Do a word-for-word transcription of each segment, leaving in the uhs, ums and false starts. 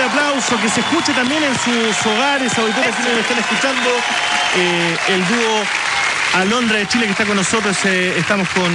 fuerte aplauso, que se escuche también en sus hogares, auditores que nos están escuchando, eh, el dúo Alondra de Chile que está con nosotros. Eh, estamos con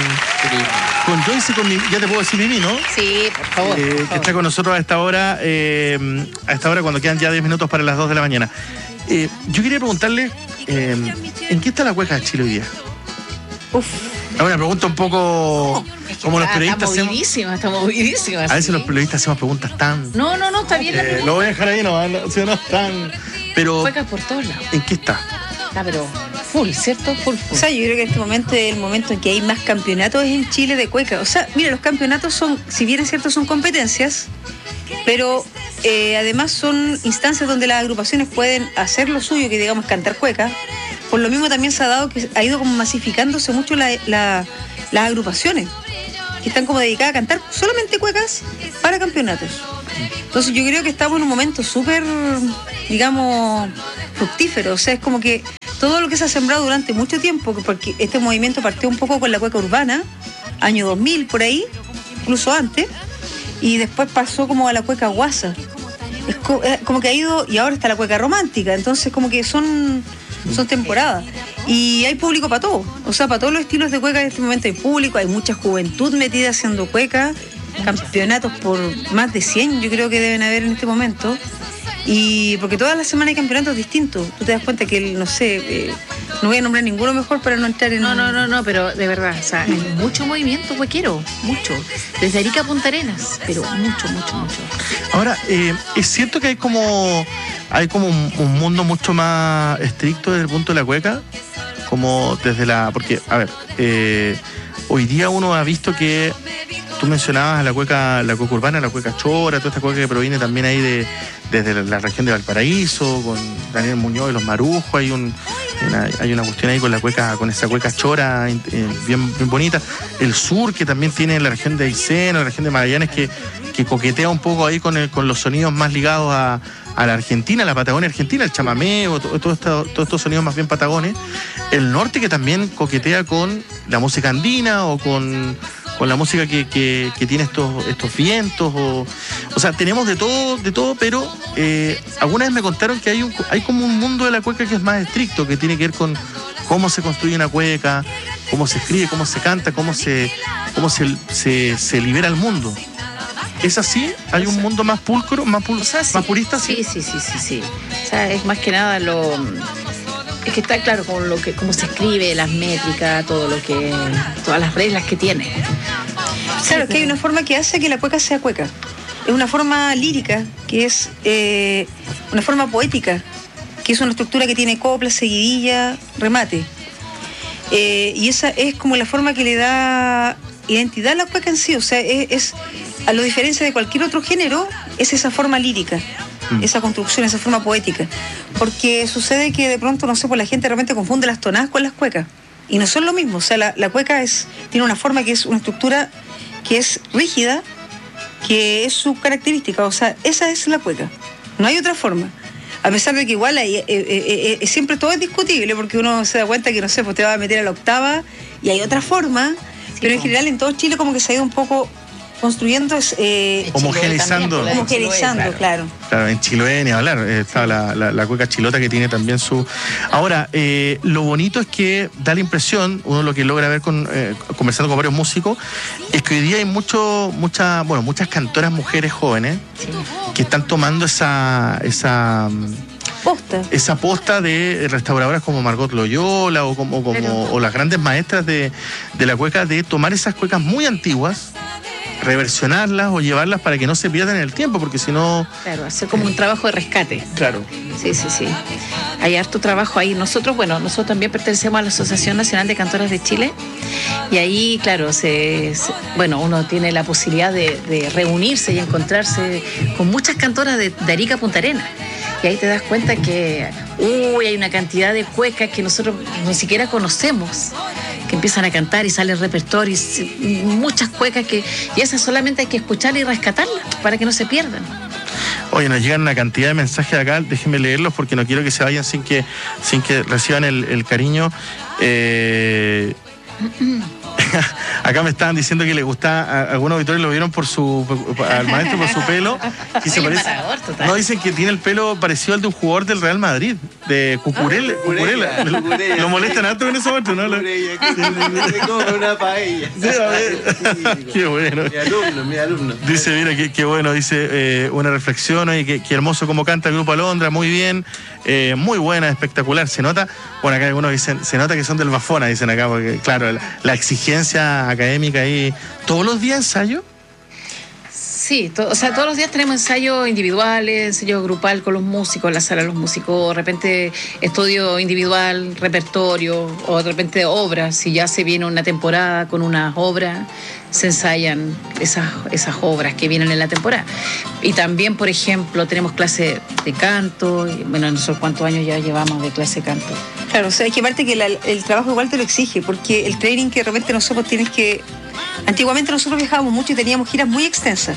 con Joyce y con mi, ya te puedo decir Mimi, ¿no? Sí, por favor, eh, por que favor. está con nosotros a esta hora, eh, a esta hora cuando quedan ya diez minutos para las dos de la mañana. Eh, yo quería preguntarle, eh, ¿en qué está la cueca de Chile hoy día? Uf. Es una pregunta un poco Es que como está, los periodistas está hacemos. movidísima, está movidísima. A veces sí. los periodistas hacemos preguntas tan. No, no, no, está bien la Eh, pregunta. lo voy a dejar ahí, no, no, ¿sí o no? Tan. Pero, Cuecas por todos lados. ¿en qué está? Está, pero full, ¿cierto? Full, full. O sea, yo creo que en este momento es el momento en que hay más campeonatos en Chile de cueca. O sea, mira, los campeonatos son, si bien es cierto, son competencias, pero eh, además son instancias donde las agrupaciones pueden hacer lo suyo, que digamos cantar cueca. Por lo mismo también se ha dado que ha ido como masificándose mucho la, la, las agrupaciones, que están como dedicadas a cantar solamente cuecas para campeonatos. Entonces yo creo que estamos en un momento súper, digamos, fructífero. O sea, es como que todo lo que se ha sembrado durante mucho tiempo, porque este movimiento partió un poco con la cueca urbana, año dos mil, por ahí, incluso antes, y después pasó como a la cueca guasa. Es co- eh, como que ha ido, y ahora está la cueca romántica, entonces como que son, son temporadas. Y hay público para todo, o sea, para todos los estilos de cueca en este momento hay público, hay mucha juventud metida haciendo cueca, campeonatos por más de cien, yo creo que deben haber en este momento. Y porque todas las semanas hay campeonatos distintos. Tú te das cuenta que, el, no sé, eh, no voy a nombrar ninguno mejor para no entrar en... No, no, no, no, pero de verdad, o sea, hay mucho movimiento cuequero, mucho. Desde Arica a Punta Arenas, pero mucho, mucho, mucho. Ahora, eh, es cierto que hay como hay como un, un mundo mucho más estricto desde el punto de la cueca, como desde la... Porque, a ver, eh, hoy día uno ha visto que tú mencionabas la cueca, la cueca urbana, la cueca chora, toda esta cueca que proviene también ahí de desde la, la región de Valparaíso, con Daniel Muñoz y los Marujos, hay un una, hay una cuestión ahí con la cueca, con esa cueca chora eh, bien, bien bonita. El sur, que también tiene la región de Aysén, la región de Magallanes, que, que coquetea un poco ahí con, el, con los sonidos más ligados a, a la Argentina, la Patagonia Argentina, el chamamé, o todo, todo esto, todos estos sonidos más bien patagones. El norte, que también coquetea con la música andina o con con la música que, que, que tiene estos, estos vientos, o, o sea, tenemos de todo, de todo, pero eh, alguna vez me contaron que hay, un, hay como un mundo de la cueca que es más estricto, que tiene que ver con cómo se construye una cueca, cómo se escribe, cómo se canta, cómo se, cómo se, se, se libera el mundo. ¿Es así? ¿Hay un mundo más pulcro, más, pul- O sea, sí, más purista? Sí, sí, sí, sí, sí. O sea, es más que nada lo... Es que está claro con lo que, cómo se escribe, las métricas, todo lo que... Todas las reglas que tiene. Claro, es que hay una forma que hace que la cueca sea cueca. Es una forma lírica, que es eh, una forma poética, que es una estructura que tiene copla, seguidilla, remate. Eh, y esa es como la forma que le da identidad a la cueca en sí. O sea, es, es a lo diferencia de cualquier otro género, es esa forma lírica, mm. esa construcción, esa forma poética. Porque sucede que de pronto, no sé, pues la gente realmente confunde las tonadas con las cuecas. Y no son lo mismo. O sea, la, la cueca es, tiene una forma que es una estructura que es rígida, que es su característica. O sea, esa es la cueca. No hay otra forma. A pesar de que igual hay, eh, eh, eh, siempre todo es discutible, porque uno se da cuenta que, no sé, pues te va a meter a la octava y hay otra forma. Sí, pero en general en todo Chile como que se ha ido un poco construyendo, eh, homogeneizando. También, homogeneizando, claro. claro. Claro, en Chiloé ni hablar, eh, está la, la, la cueca chilota que tiene también su... Ahora, eh, lo bonito es que da la impresión, uno lo que logra ver con, eh, conversando con varios músicos, es que hoy día hay mucho, mucha, bueno, muchas cantoras mujeres jóvenes sí. que están tomando esa... esa posta. Esa posta de restauradoras como Margot Loyola o como, como Pero... o las grandes maestras de, de la cueca, de tomar esas cuecas muy antiguas, reversionarlas o llevarlas para que no se pierdan en el tiempo, porque si no... Claro, hacer como un trabajo de rescate. Claro. Sí, sí, sí. Hay harto trabajo ahí. Nosotros, bueno, nosotros también pertenecemos a la Asociación Nacional de Cantoras de Chile y ahí, claro, se, se, bueno, uno tiene la posibilidad de, de reunirse y encontrarse con muchas cantoras de, de Arica a Punta Arenas. Y ahí te das cuenta que uy, hay una cantidad de cuecas que nosotros ni siquiera conocemos, que empiezan a cantar y salen repertorios, muchas cuecas que y esas solamente hay que escucharlas y rescatarlas para que no se pierdan. Oye, nos llegan una cantidad de mensajes acá, déjenme leerlos porque no quiero que se vayan sin que, sin que reciban el, el cariño. Eh, Acá me estaban diciendo que le gusta, a, algunos auditores lo vieron por su, al maestro por su pelo. Y se parece, no, dicen que tiene el pelo parecido al de un jugador del Real Madrid, de Cucurella. Ah, Cucurella, Cucurella. Cucurella. Lo molestan harto con eso, maestro, ¿no? Se come una paella. Sí, a ver. Qué bueno. Mi alumno, mi alumno. Dice, mira, qué, qué bueno, dice eh, una reflexión, y qué, qué hermoso como canta el grupo Alondra, muy bien, eh, muy buena, espectacular, se nota, bueno, acá algunos dicen, se nota que son del Bafona, dicen acá, porque claro, la, la exigencia académica ahí, ¿todos los días ensayo? Sí, to, o sea, todos los días tenemos ensayo individuales, ensayo grupal con los músicos, en la sala de los músicos, de repente estudio individual, repertorio, o de repente obras. Si ya se viene una temporada con unas obras, se ensayan esas, esas obras que vienen en la temporada. Y también, por ejemplo, tenemos clase de canto, y, bueno, no sé cuántos años ya llevamos de clase de canto. Claro, o sea, es que aparte que la, el trabajo igual te lo exige, porque el training que de repente nosotros tienes que... Antiguamente nosotros viajábamos mucho y teníamos giras muy extensas.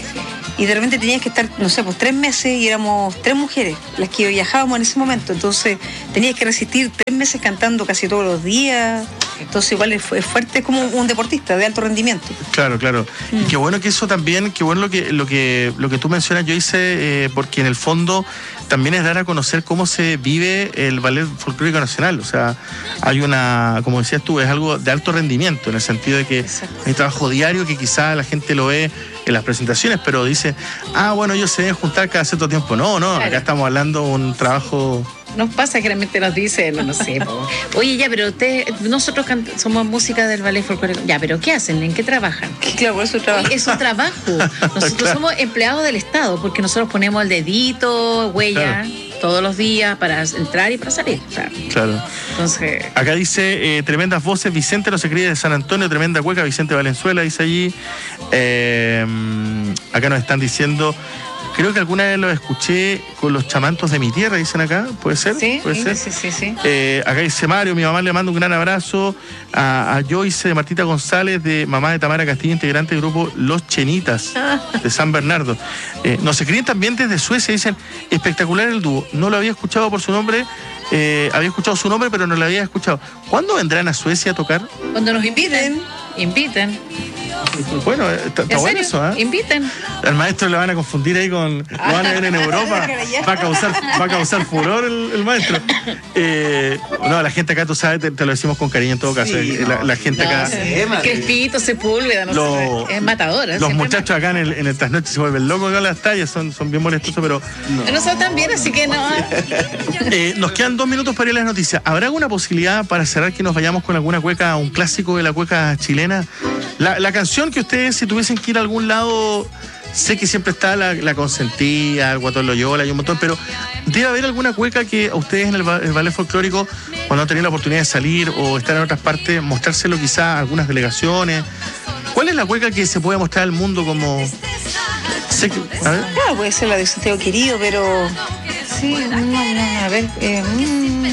Y de repente tenías que estar, no sé, pues tres meses y éramos tres mujeres las que viajábamos en ese momento. Entonces tenías que resistir tres meses cantando casi todos los días. Entonces igual es, es fuerte, es como un deportista de alto rendimiento. Claro, claro. Mm. Y qué bueno que eso también, qué bueno lo que, lo que, lo que tú mencionas, yo hice, eh, porque en el fondo también es dar a conocer cómo se vive el ballet folclórico nacional. O sea, hay una, como decías tú, es algo de alto rendimiento, en el sentido de que Exacto. hay trabajo diario que quizá la gente lo ve en las presentaciones, pero dice, ah, bueno, ellos se deben juntar cada cierto tiempo. No, no, Claro. acá estamos hablando de un trabajo... Nos pasa que realmente nos dicen, no, no sé. Po. Oye, ya, pero usted, nosotros cant- somos música del ballet folclórico. Ya, pero ¿qué hacen? ¿En qué trabajan? Claro, por eso trabajo. Es un trabajo. Nosotros Claro. somos empleados del Estado, porque nosotros ponemos el dedito, huella, Claro. todos los días para entrar y para salir. O sea, Claro. entonces, Acá dice, eh, tremendas voces, Vicente no se cría de San Antonio, tremenda cueca, Vicente Valenzuela, dice allí. Eh, acá nos están diciendo, creo que alguna vez lo escuché con los chamantos de mi tierra, dicen acá, ¿puede ser? sí, ¿Puede sí, ser? sí, sí, sí. Eh, acá dice Mario, mi mamá le manda un gran abrazo a, a Joyce de Martita González, de mamá de Tamara Castillo, integrante del grupo Los Chenitas de San Bernardo. Eh, nos escriben también desde Suecia, dicen, espectacular el dúo, no lo había escuchado por su nombre, eh, había escuchado su nombre, pero no lo había escuchado. ¿Cuándo vendrán a Suecia a tocar? Cuando nos inviten, inviten. Bueno, está, está ¿En bueno serio? eso, ¿eh? Inviten. Al maestro le van a confundir ahí con... Lo van a ver en Europa. Va a causar, va a causar furor el, el maestro. Eh, no, la gente acá, tú sabes, te, te lo decimos con cariño en todo caso. Sí, la, no, la gente No, acá... sé, madre. Crespito, Sepúlveda, no Lo- sé. Es matadora. Los siempre muchachos acá en el, en el trasnoche se vuelven locos con las tallas, son, son bien molestosos, pero mata. Nosotros también, así que no. eh, nos quedan dos minutos para ir a las noticias. ¿Habrá alguna posibilidad para cerrar que nos vayamos con alguna cueca, un clásico de la cueca chilena? La, la canción que ustedes, si tuviesen que ir a algún lado, sé que siempre está la, la Consentía, el Guatón Loyola y un montón, pero debe haber alguna cueca que a ustedes en el, ba- el ballet folclórico, cuando han tenido la oportunidad de salir o estar en otras partes, mostrárselo quizá a algunas delegaciones. ¿Cuál es la cueca que se puede mostrar al mundo como... Sé que, a ver. Claro, puede ser la de Santiago Querido, pero... Sí, no, no, a ver. Eh, mm,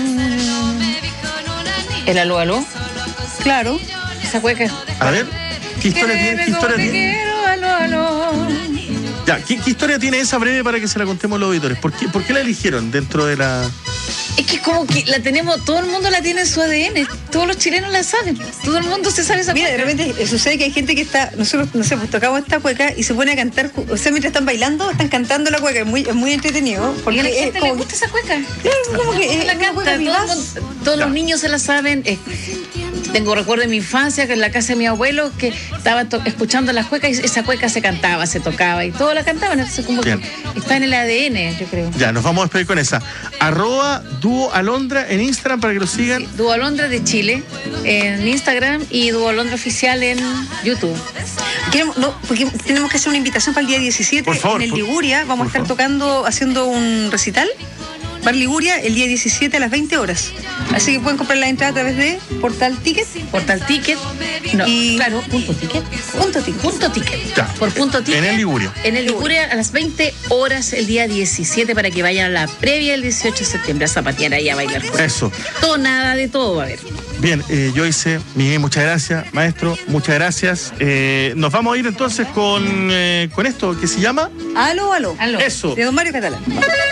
el aló, aló. Claro. Esa cueca. A ver, ¿qué historia tiene? ¿Qué historia tiene? Quiero, aló, aló. Ya, ¿qué, qué historia tiene esa breve para que se la contemos a los auditores? ¿Por qué, por qué la eligieron dentro de la...? Es que como que la tenemos, todo el mundo la tiene en su A D N, todos los chilenos la saben, todo el mundo se sabe esa Mira, de cueca. repente sucede que hay gente que está, nosotros, no sé, pues tocamos esta cueca y se pone a cantar, o sea, mientras están bailando, están cantando la cueca, es muy, es muy entretenido. Y Porque a la es gente le como, gusta esa cueca. es como que es la una canta, cueca todo el vivaz. mundo- todos los niños se la saben. eh, tengo recuerdo de mi infancia que en la casa de mi abuelo que estaba to- escuchando las cuecas y esa cueca se cantaba, se tocaba y todos la cantaban. Entonces como Bien. que está en el A D N, yo creo. Ya, nos vamos a despedir con esa. Arroba Dúo Alondra en Instagram para que lo sigan. Dúo Alondra de Chile en Instagram y Dúo Alondra Oficial en YouTube. Queremos- no, porque tenemos que hacer una invitación para el día diecisiete Por favor, en el por- Liguria, vamos por a estar favor. tocando, haciendo un recital. Bar Liguria el día diecisiete a las veinte horas. Así que pueden comprar la entrada a través de Portal Ticket. Portal Ticket. No, Y- claro, punto ticket. Punto Ticket. Punto ticket. Ya. Por punto ticket. En el Liguria. En el Liguria a las veinte horas el día diecisiete para que vayan a la previa el dieciocho de septiembre a zapatear ahí a bailar. Eso. Todo, nada de todo va a haber. Bien, eh, Joyce, Miguel, muchas gracias. Maestro, muchas gracias. Eh, nos vamos a ir entonces con, eh, con esto que se llama... Aló, aló. Aló. Eso. De don Mario Catalán.